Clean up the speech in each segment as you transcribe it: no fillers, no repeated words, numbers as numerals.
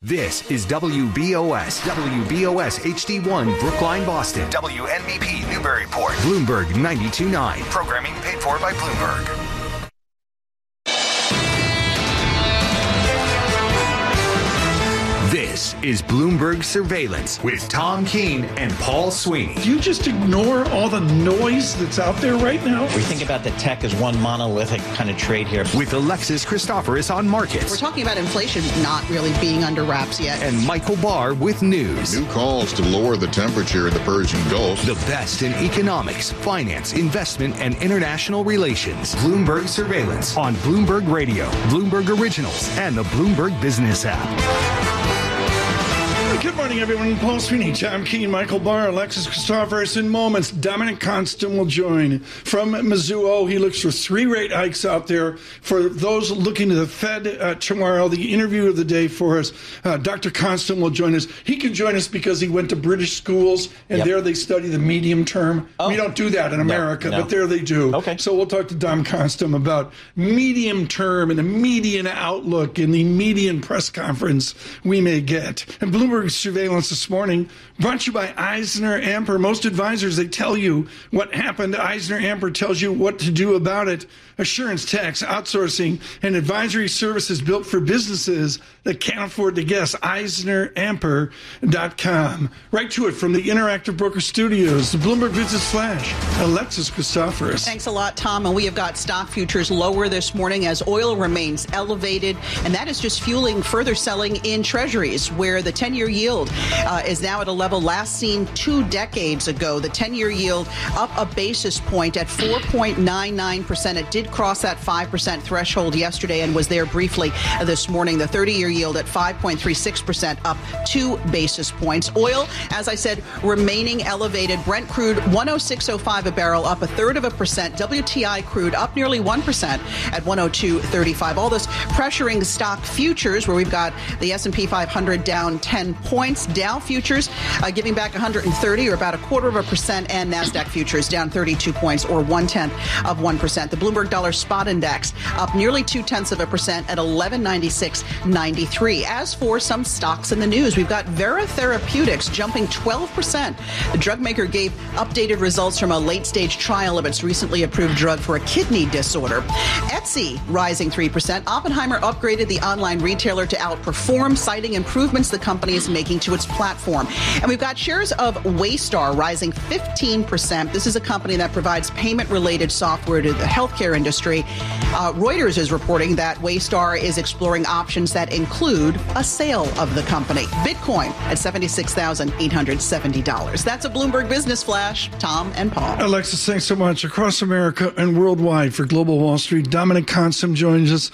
This is WBOS HD1 Brookline, Boston. WNBP Newburyport. Bloomberg 92.9. Programming paid for by Bloomberg. This is Bloomberg Surveillance with Tom Keene and Paul Sweeney. Do you just ignore all the noise that's out there right now? We think about the tech as one monolithic kind of trade here. With Alexis Christoforous on markets. We're talking about inflation not really being under wraps yet. And Michael Barr with news. New calls to lower the temperature in the Persian Gulf. The best in economics, finance, investment, and international relations. Bloomberg Surveillance on Bloomberg Radio, Bloomberg Originals, and the Bloomberg Business app. Good morning, everyone. Paul Sweeney, Tom Keene, Michael Barr, Alexis Christoforous. In moments, Dominic Constant will join. From Mizuho, he looks for 3 rate hikes out there. For those looking to the Fed tomorrow, the interview of the day for us, Dr. Constant will join us. He can join us because he went to British schools, and there they study the medium term. Oh. We don't do that in America, but there they do. Okay. So we'll talk to Dom Constant about medium term and the median outlook in the median press conference we may get. And Bloomberg Surveillance this morning brought to you by EisnerAmper. Most advisors, they tell you what happened. EisnerAmper tells you what to do about it. Assurance, tax, outsourcing, and advisory services built for businesses that can't afford to guess. EisnerAmper.com. Right to it from the Interactive Broker Studios, the Bloomberg Business Flash, Alexis Christoforous. Thanks a lot, Tom. And we have got stock futures lower this morning as oil remains elevated, and that is just fueling further selling in treasuries, where the 10-year yield is now at a level last seen 2 decades ago. The 10-year yield up a basis point at 4.99%. It did cross that 5% threshold yesterday and was there briefly this morning. The 30-year yield at 5.36%, up 2 basis points. Oil, as I said, remaining elevated. Brent crude 106.05 a barrel, up 1/3%. WTI crude up nearly 1% at 102.35. All this pressuring stock futures, where we've got the S&P 500 down 10 points. Dow futures giving back 130, or about 1/4%, and NASDAQ futures down 32 points, or 0.1%. The Bloomberg Dollar Spot Index up nearly 0.2% at 1196.93. As for some stocks in the news, we've got Vera Therapeutics jumping 12%. The drug maker gave updated results from a late-stage trial of its recently approved drug for a kidney disorder. Etsy rising 3%. Oppenheimer upgraded the online retailer to outperform, citing improvements the company is making to its platform. And we've got shares of Waystar rising 15%. This is a company that provides payment-related software to the healthcare industry. Reuters is reporting that Waystar is exploring options that include a sale of the company. Bitcoin at $76,870. That's a Bloomberg Business Flash. Tom and Paul. Alexis, thanks so much. Across America and worldwide for Global Wall Street, Dominic Constant joins us.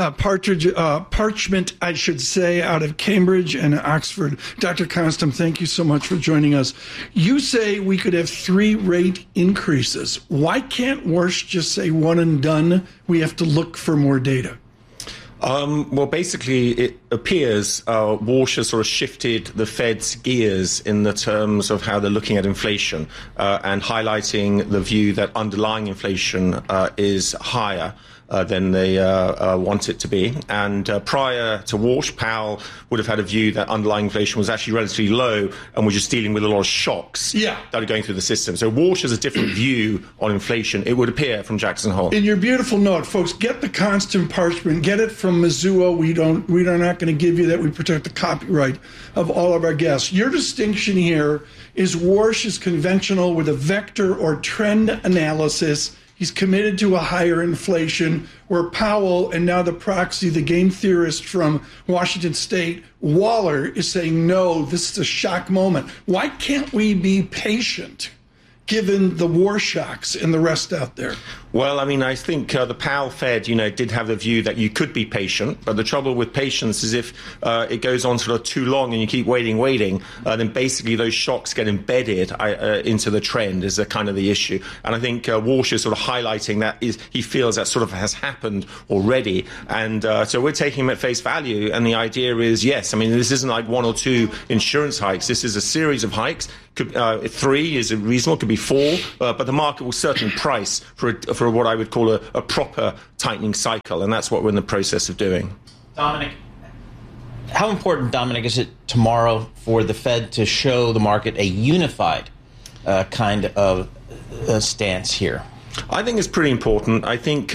Parchment, I should say, out of Cambridge and Oxford. Dr. Constant, thank you so much for joining us. You say we could have 3 rate increases. Why can't Warsh just say one and done? We have to look for more data. Well, basically, it appears Warsh has sort of shifted the Fed's gears in the terms of how they're looking at inflation and highlighting the view that underlying inflation is higher than they want it to be. And prior to Warsh, Powell would have had a view that underlying inflation was actually relatively low and we're just dealing with a lot of shocks that are going through the system. So Warsh has a different view on inflation, it would appear, from Jackson Hole. In your beautiful note, folks, get the Constant Parchment. Get it from Mizuho. We are not going to give you that. We protect the copyright of all of our guests. Your distinction here is Warsh is conventional with a vector or trend analysis. He's committed to a higher inflation, where Powell, and now the proxy, the game theorist from Washington State, Waller, is saying, no, this is a shock moment. Why can't we be patient given the war shocks and the rest out there? Well, I mean, I think the Powell Fed, did have the view that you could be patient. But the trouble with patience is if it goes on sort of too long and you keep waiting, then basically those shocks get embedded into the trend is kind of the issue. And I think Warsh is sort of highlighting that he feels that sort of has happened already. And so we're taking him at face value. And the idea is, yes, I mean, this isn't like 1 or 2 insurance hikes. This is a series of hikes. 3 is reasonable, could be 4, but the market will certainly price for what I would call a proper tightening cycle, and that's what we're in the process of doing. Dominic, How important, Dominic, is it tomorrow for the Fed to show the market a unified kind of stance here? I think it's pretty important. I think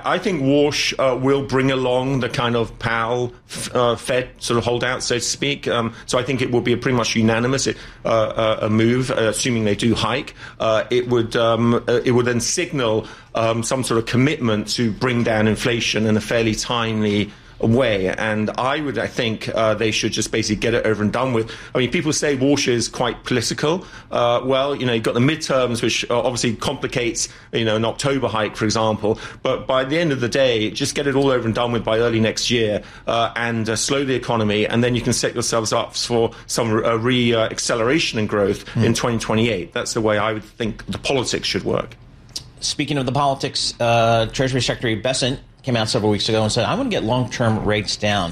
Warsh will bring along the kind of Powell Fed sort of holdout, so to speak. So I think it will be a pretty much unanimous a move, assuming they do hike. It would then signal some sort of commitment to bring down inflation in a fairly timely way, and I think they should just basically get it over and done with. I mean, people say Warsh is quite political. Well, you've got the midterms, which obviously complicates, an October hike, for example. But by the end of the day, just get it all over and done with by early next year, and slow the economy, and then you can set yourselves up for some re-acceleration and growth in 2028. That's the way I would think the politics should work. Speaking of the politics, Treasury Secretary Bessent came out several weeks ago and said, I want to get long-term rates down.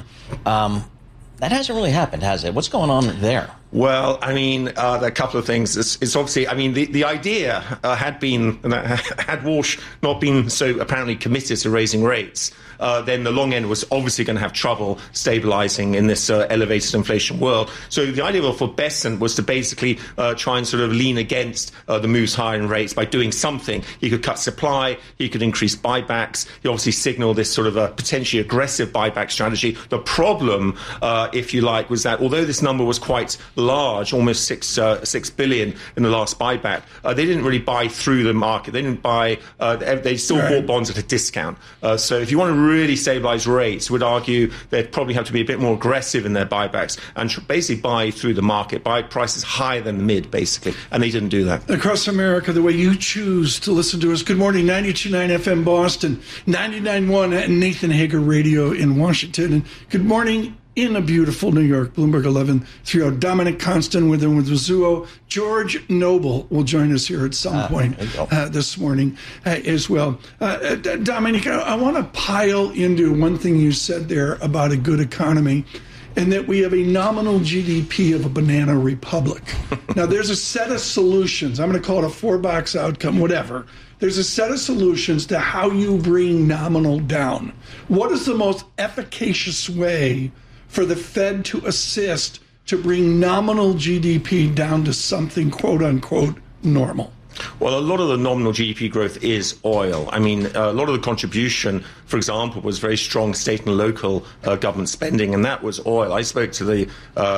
That hasn't really happened, has it? What's going on there? Well, I mean, there are a couple of things. It's obviously, I mean, the idea had been, had Warsh not been so apparently committed to raising rates, then the long end was obviously going to have trouble stabilizing in this elevated inflation world. So the idea for Bessent was to basically try and sort of lean against the moves higher in rates by doing something. He could cut supply, he could increase buybacks. He obviously signaled this sort of a potentially aggressive buyback strategy. The problem, if you like, was that although this number was quite large, almost 6 billion in the last buyback, they didn't really buy through the market. They didn't buy, they still bought bonds at a discount. So if you want to really stabilize rates, would argue they'd probably have to be a bit more aggressive in their buybacks and basically buy through the market, buy prices higher than the mid, basically. And they didn't do that. Across America, the way you choose to listen to us. Good morning, 92.9 FM Boston, 99.1 at Nathan Hager Radio in Washington. And good morning in a beautiful New York, Bloomberg 1130. Dominic Constant with Mizuho. George Noble will join us here at some point this morning as well. Dominic, I want to pile into one thing you said there about a good economy, and that we have a nominal GDP of a banana republic. Now, there's a set of solutions. I'm going to call it a 4-box outcome, whatever. There's a set of solutions to how you bring nominal down. What is the most efficacious way for the Fed to assist to bring nominal GDP down to something, quote unquote, normal? Well, a lot of the nominal GDP growth is oil. I mean, a lot of the contribution, for example, was very strong state and local government spending, and that was oil. I spoke to the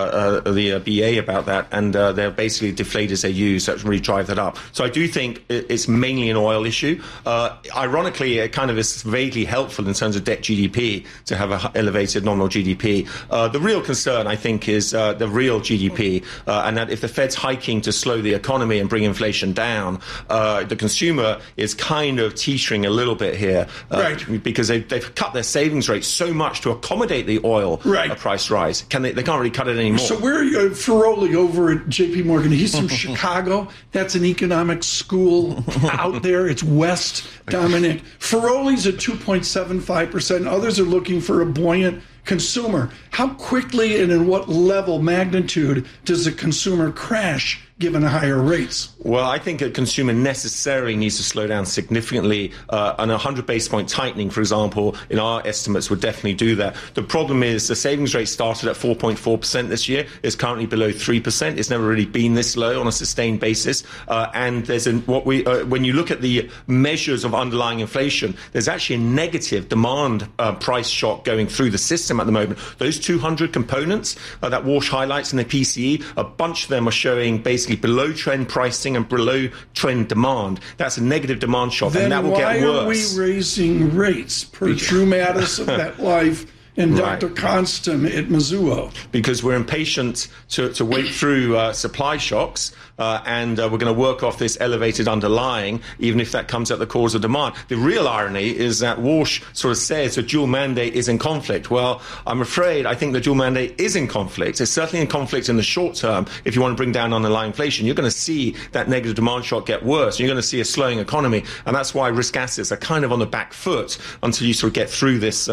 BA about that, and they're basically deflators they use that really drive that up. So I do think it's mainly an oil issue. Ironically, it kind of is vaguely helpful in terms of debt GDP to have an elevated nominal GDP. The real concern, I think, is the real GDP, and that if the Fed's hiking to slow the economy and bring inflation down, the consumer is kind of teetering a little bit here, right? Because they've cut their savings rate so much to accommodate the oil price rise. They can't really cut it anymore. So where are you, Ferroli over at J.P. Morgan? He's from Chicago. That's an economics school out there. It's West, Dominic. Ferroli's at 2.75%. Others are looking for a buoyant consumer. How quickly and in what level, magnitude, does the consumer crash given higher rates? Well, I think a consumer necessarily needs to slow down significantly, and 100 basis point tightening, for example, in our estimates would definitely do that. The problem is the savings rate started at 4.4% this year. It's currently below 3%. It's never really been this low on a sustained basis. And there's when you look at the measures of underlying inflation, there's actually a negative demand price shock going through the system at the moment. Those 200 components that Warsh highlights in the PCE, a bunch of them are showing basically below trend pricing and below trend demand. That's a negative demand shock, and that will get worse. Then why are we raising rates per Drew Mattis of MetLife and Dr. Constant at Mizuho? Because we're impatient to wait through supply shocks, and we're going to work off this elevated underlying, even if that comes at the cause of demand. The real irony is that Warsh sort of says the dual mandate is in conflict. Well, I'm afraid I think the dual mandate is in conflict. It's certainly in conflict in the short term. If you want to bring down underlying inflation, you're going to see that negative demand shock get worse. You're going to see a slowing economy, and that's why risk assets are kind of on the back foot until you sort of get through this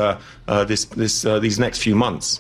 these next few months.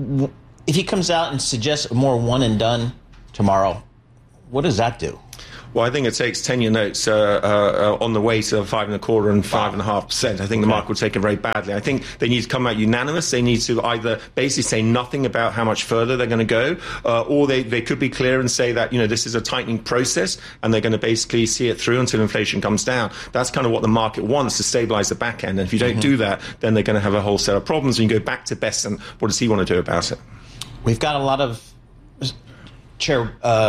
If he comes out and suggests more one and done tomorrow, what does that do? Well, I think it takes 10-year notes on the way to 5.25% and 5.5%. I think the market will take it very badly. I think they need to come out unanimous. They need to either basically say nothing about how much further they're going to go, or they could be clear and say that, this is a tightening process and they're going to basically see it through until inflation comes down. That's kind of what the market wants, to stabilize the back end. And if you don't do that, then they're going to have a whole set of problems. And you go back to Bessent. What does he want to do about it? We've got a lot of Chair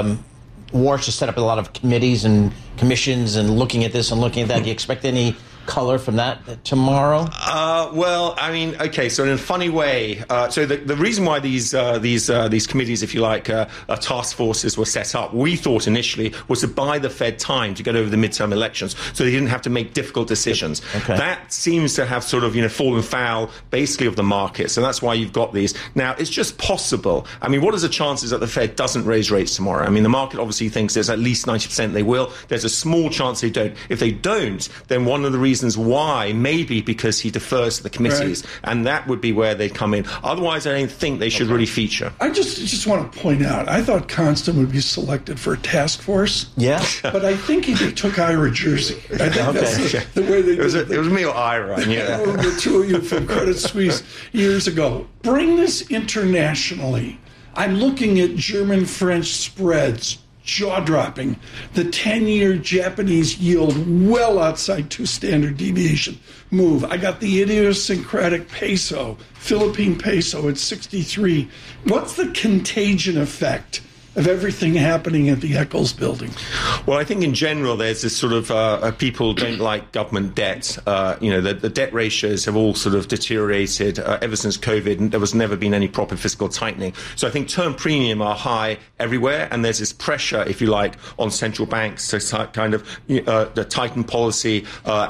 Warsh has set up a lot of committees and commissions and looking at this and looking at that. Do you expect any color from that tomorrow? Well, I mean, okay. So in a funny way, so the reason why these committees, if you like, task forces were set up, we thought initially was to buy the Fed time to get over the midterm elections, so they didn't have to make difficult decisions. Okay. That seems to have sort of fallen foul, basically, of the market. So that's why you've got these. Now, it's just possible. I mean, what are the chances that the Fed doesn't raise rates tomorrow? I mean, the market obviously thinks there's at least 90% they will. There's a small chance they don't. If they don't, then one of the reasons why may be because he defers to the committees, and that would be where they'd come in. Otherwise, I don't think they should really feature. I just want to point out, I thought Constant would be selected for a task force. Yeah. But I think he took Ira Jersey. I think that's the way they did it. It was me or Ira. The two of you from Credit Suisse years ago. Bring this internationally. I'm looking at German-French spreads, jaw-dropping. The 10-year Japanese yield well outside 2 standard deviation move. I got the idiosyncratic peso, Philippine peso at 63. What's the contagion effect of everything happening at the Eccles building? Well, I think in general there's this sort of people don't like government debt. The debt ratios have all sort of deteriorated ever since COVID, and there was never been any proper fiscal tightening. So I think term premium are high everywhere, and there's this pressure, if you like, on central banks to kind of tighten policy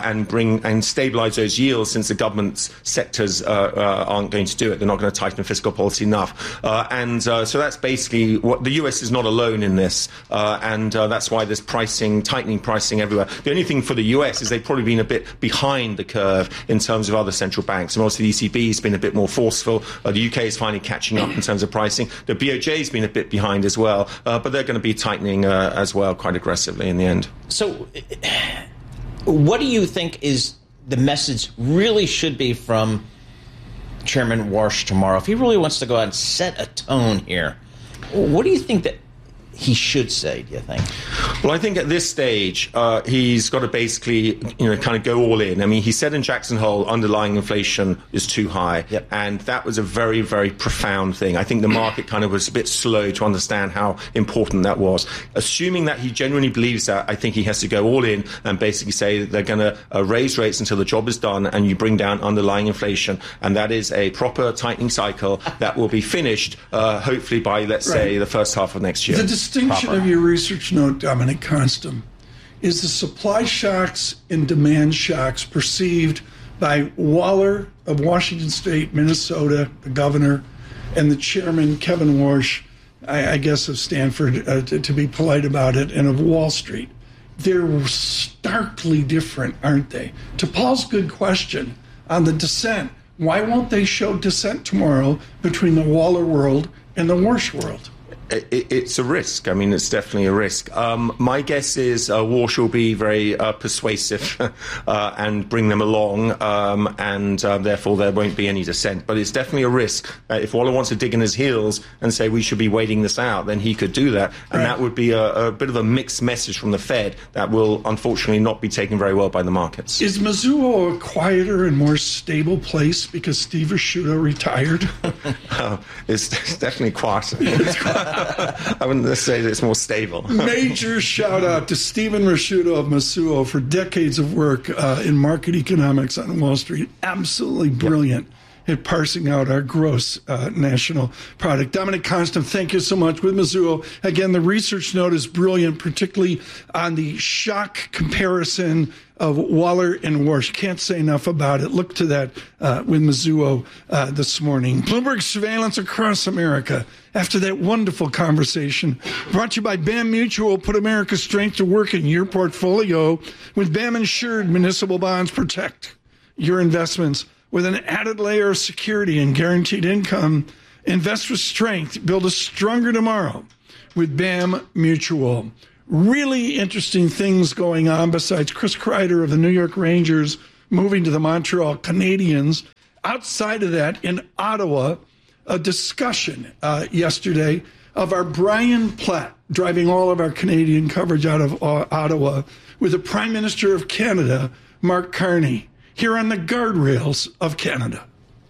and stabilize those yields, since the government's sectors aren't going to do it. They're not going to tighten fiscal policy enough. So that's basically what the US is not alone in this, and that's why there's tightening pricing everywhere. The only thing for the US is they've probably been a bit behind the curve in terms of other central banks. And also the ECB has been a bit more forceful. The UK is finally catching up in terms of pricing. The BOJ has been a bit behind as well, but they're going to be tightening as well quite aggressively in the end. So what do you think is the message really should be from Chairman Warsh tomorrow? If he really wants to go out and set a tone here, what do you think that he should say, do you think? Well, I think at this stage, he's got to basically, kind of go all in. I mean, he said in Jackson Hole, underlying inflation is too high. Yep. And that was a very, very profound thing. I think the market kind of was a bit slow to understand how important that was. Assuming that he genuinely believes that, I think he has to go all in and basically say they're going to raise rates until the job is done and you bring down underlying inflation. And that is a proper tightening cycle that will be finished, hopefully by, let's say, the first half of next year. The distinction of your research note, Dominic Konstam, is the supply shocks and demand shocks perceived by Waller of Washington State, Minnesota, the governor, and the chairman, Kevin Warsh, I guess of Stanford, to be polite about it, and of Wall Street. They're starkly different, aren't they? To Paul's good question on the dissent, why won't they show dissent tomorrow between the Waller world and the Warsh world? It's a risk. I mean, it's definitely a risk. My guess is Warsh will be very persuasive and bring them along, and therefore there won't be any dissent. But it's definitely a risk. If Waller wants to dig in his heels and say we should be waiting this out, then he could do that. And that would be a bit of a mixed message from the Fed that will unfortunately not be taken very well by the markets. Is Mizuho a quieter and more stable place because Steve Rasciuto retired? It's definitely quieter. I wouldn't say that it's more stable. Major shout out to Stephen Rasciuto of Mizuho for decades of work in market economics on Wall Street. Absolutely brilliant at parsing out our gross national product. Dominic Konstam, thank you so much with Mizuho. Again, the research note is brilliant, particularly on the shock comparison of Waller and Warsh. Can't say enough about it. Look to that with Mizuho this morning. Bloomberg Surveillance across America. After that wonderful conversation, brought to you by BAM Mutual. Put America's strength to work in your portfolio. With BAM Insured, municipal bonds protect your investments with an added layer of security and guaranteed income. Invest with strength. Build a stronger tomorrow with BAM Mutual. really interesting things going on besides Chris Kreider of the New York Rangers moving to the Montreal Canadiens. Outside of that, in Ottawa, a discussion yesterday of our Brian Platt driving all of our Canadian coverage out of Ottawa with the Prime Minister of Canada, Mark Carney, here on the guardrails of Canada.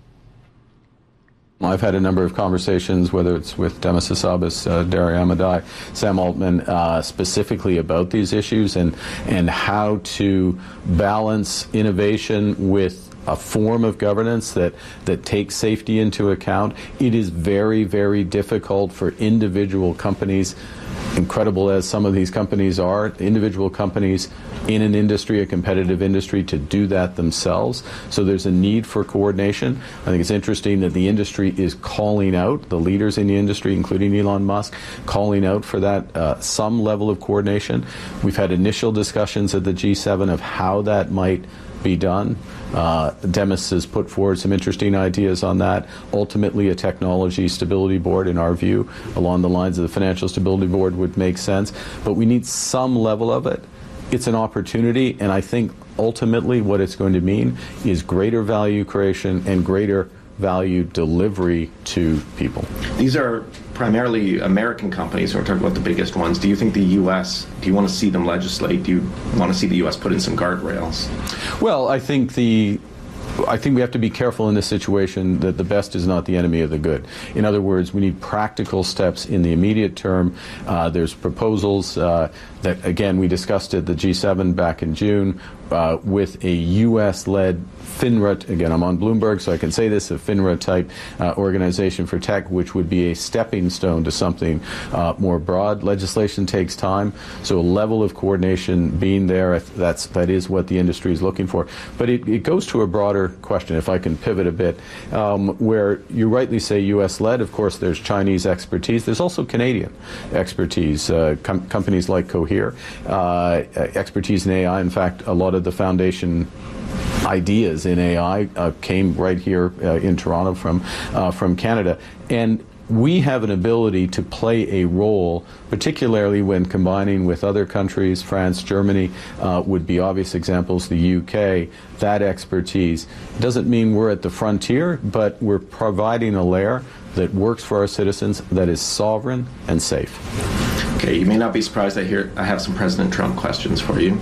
I've had a number of conversations, whether it's with Demis Hassabis, Dari Amadai, Sam Altman, specifically about these issues and how to balance innovation with a form of governance that takes safety into account. It is very, very difficult for individual companies, incredible as some of these companies are, individual companies in an industry, a competitive industry, to do that themselves. So there's a need for coordination. I think it's interesting that the industry is calling out, the leaders in the industry, including Elon Musk, calling out for that some level of coordination. We've had initial discussions at the G7 of how that might be done. Demis has put forward some interesting ideas on that. Ultimately, a technology stability board, in our view, along the lines of the financial stability board, would make sense. But we need some level of it. It's an opportunity, and I think ultimately what it's going to mean is greater value creation and greater value delivery to people. These are primarily American companies, so we're talking about the biggest ones. Do you think the U.S., do you want to see them legislate? Do you want to see the U.S. put in some guardrails? Well, I think we have to be careful in this situation that the best is not the enemy of the good. In other words, we need practical steps in the immediate term. There's proposals that, again, we discussed at the G7 back in June with a U.S.-led FINRA, again, I'm on Bloomberg, so I can say this, a FINRA-type organization for tech, which would be a stepping stone to something more broad. Legislation takes time, so a level of coordination being there, that is what the industry is looking for. But it goes to a broader question, if I can pivot a bit, where you rightly say U.S.-led. Of course, there's Chinese expertise. There's also Canadian expertise, companies like Cohere, expertise in AI. In fact, a lot of the foundation ideas in AI came right here in Toronto from Canada. And we have an ability to play a role, particularly when combining with other countries. France, Germany would be obvious examples, the UK. That expertise doesn't mean we're at the frontier, but we're providing a layer that works for our citizens, that is sovereign and safe. Okay, you may not be surprised I have some President Trump questions for you.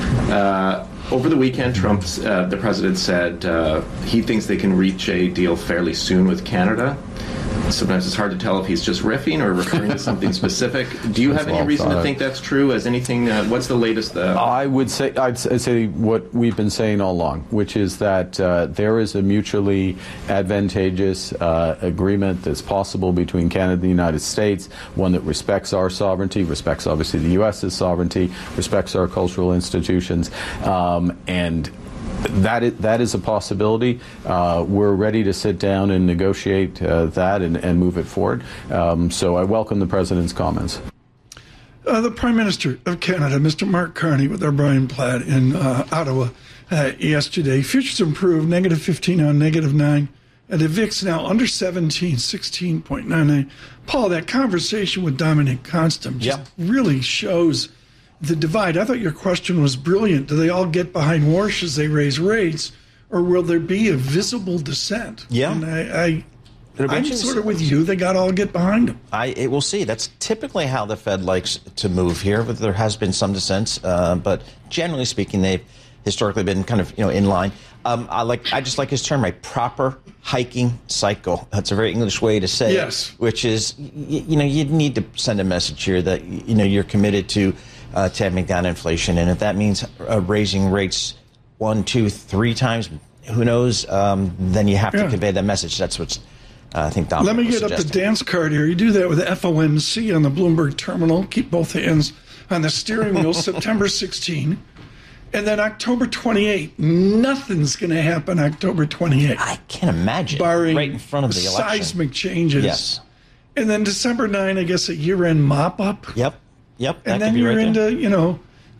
Over the weekend, the president said he thinks they can reach a deal fairly soon with Canada. Sometimes it's hard to tell if he's just riffing or referring to something specific. Do you have any reason to think that's true? Has anything? What's the latest? I'd say what we've been saying all along, which is that there is a mutually advantageous agreement that's possible between Canada and the United States, one that respects our sovereignty, respects obviously the U.S.'s sovereignty, respects our cultural institutions, and that is a possibility. We're ready to sit down and negotiate that and move it forward. So I welcome the President's comments. The Prime Minister of Canada, Mr. Mark Carney, with our Brian Platt in Ottawa yesterday. Futures improved, -15 on -9. And the VIX now under 17, 16.99. Paul, that conversation with Dominic Constant just really shows the divide. I thought your question was brilliant. Do they all get behind Warsh as they raise rates, or will there be a visible dissent? Yeah. And I'm sort of with you. They got to all get behind them. We'll see. That's typically how the Fed likes to move here, but there has been some dissents. But generally speaking, they've historically been kind of in line. I just like his term, a proper hiking cycle. That's a very English way to say it. Which is, you need to send a message here that you're committed to tamping down inflation, and if that means raising rates 1, 2, 3 times, who knows? Then you have to convey that message. That's what's I think Dominic Let me get up the dance card here. You do that with FOMC on the Bloomberg terminal. Keep both hands on the steering wheel. September 16. And then October 28, nothing's going to happen October 28. I can't imagine. Barring right in front of the election. Seismic changes. Yes. And then December 9, I guess, a year-end mop-up. Yep. And then you're into,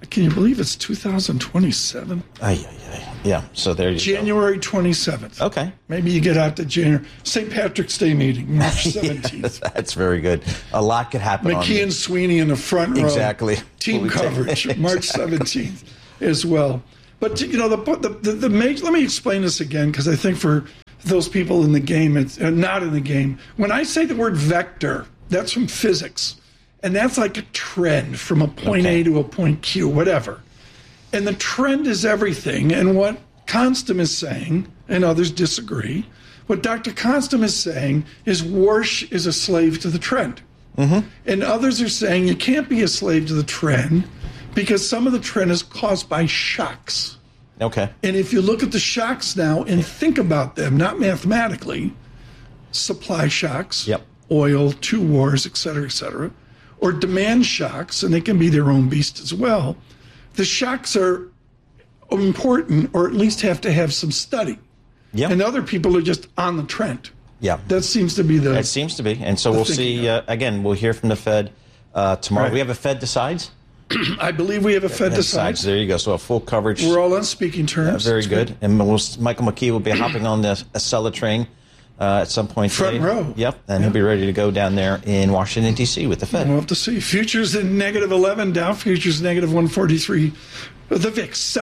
Can you believe it's 2027? Yeah, so there you January 27th. Okay. Maybe you get out to January. St. Patrick's Day meeting, March 17th. That's very good. A lot could happen. McKee and Sweeney in the front row. Exactly. Team coverage, March 17th as well. But, let me explain this again, because I think for those people in the game, it's not in the game. When I say the word vector, that's from physics. And that's like a trend from a point A to a point Q, whatever. And the trend is everything. And what Konstam is saying, and others disagree, what Dr. Konstam is saying is Warsh is a slave to the trend. Mm-hmm. And others are saying you can't be a slave to the trend because some of the trend is caused by shocks. Okay. And if you look at the shocks now and think about them, not mathematically, supply shocks, oil, 2 wars, et cetera, or demand shocks, and they can be their own beast as well. The shocks are important, or at least have to have some study. Yeah. And other people are just on the trend. Yeah. That seems to be the... It seems to be. And so we'll see, again, we'll hear from the Fed tomorrow. Right. We have a Fed Decides? I believe we have a Fed Decides. There you go. So a full coverage. We're all on speaking terms. Very good. And Michael McKee will be hopping on the Acela train at some point Front today. row. Yep. And he'll be ready to go down there in Washington, D.C. with the Fed. We'll have to see. Futures in -11, Dow futures -143. The VIX